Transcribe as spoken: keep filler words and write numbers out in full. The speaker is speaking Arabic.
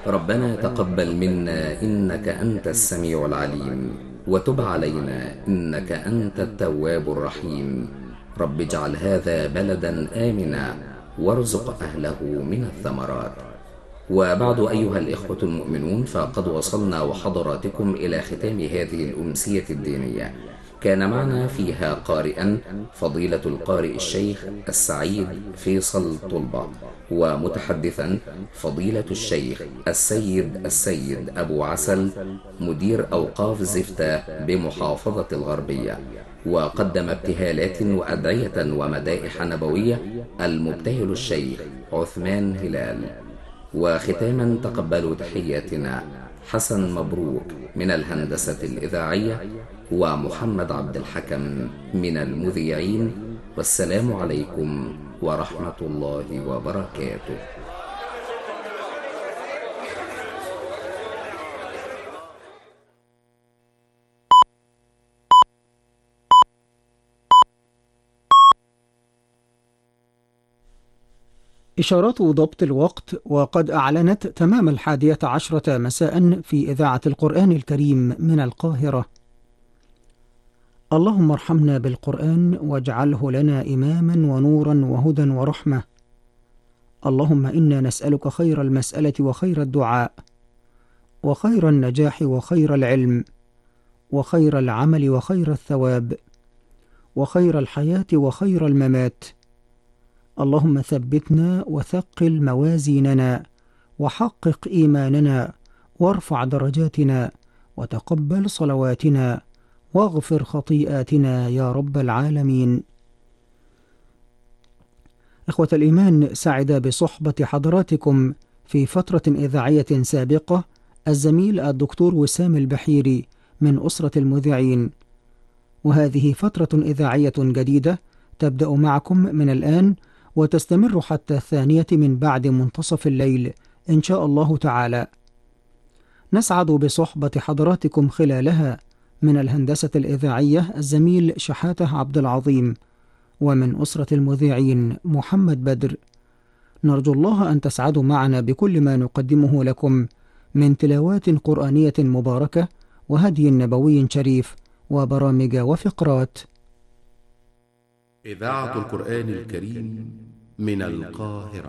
ربنا تقبل منا إنك أنت السميع العليم، وتب علينا إنك أنت التواب الرحيم. رب اجعل هذا بلدا آمنا وارزق أهله من الثمرات. وبعد أيها الإخوة المؤمنون، فقد وصلنا وحضراتكم إلى ختام هذه الأمسية الدينية. كان معنا فيها قارئا فضيلة القارئ الشيخ السعيد فيصل طلبة، ومتحدثا فضيلة الشيخ السيد السيد أبو عسل مدير أوقاف زفتة بمحافظة الغربية. وقدم ابتهالات وأدعية ومدائح نبوية المبتهل الشيخ عثمان هلال. وختاما تقبلوا تحياتنا حسن مبروك من الهندسة الإذاعية ومحمد عبد الحكم من المذيعين، والسلام عليكم ورحمة الله وبركاته. إشارات ضبط الوقت، وقد أعلنت تمام الحادية عشرة مساء في إذاعة القرآن الكريم من القاهرة. اللهم ارحمنا بالقرآن واجعله لنا إماما ونورا وهدى ورحمة. اللهم إنا نسألك خير المسألة وخير الدعاء وخير النجاح وخير العلم وخير العمل وخير الثواب وخير الحياة وخير الممات. اللهم ثبتنا وثقل موازيننا وحقق إيماننا وارفع درجاتنا وتقبل صلواتنا واغفر خطيئاتنا يا رب العالمين. إخوة الإيمان، سعد بصحبة حضراتكم في فترة إذاعية سابقة الزميل الدكتور وسام البحيري من أسرة المذيعين، وهذه فترة إذاعية جديدة تبدأ معكم من الآن وتستمر حتى الثانية من بعد منتصف الليل إن شاء الله تعالى. نسعد بصحبة حضراتكم خلالها من الهندسة الإذاعية الزميل شحاتة عبد العظيم، ومن أسرة المذيعين محمد بدر. نرجو الله أن تسعدوا معنا بكل ما نقدمه لكم من تلاوات قرآنية مباركة وهدي نبوي شريف وبرامج وفقرات. إذاعة القرآن الكريم من القاهرة.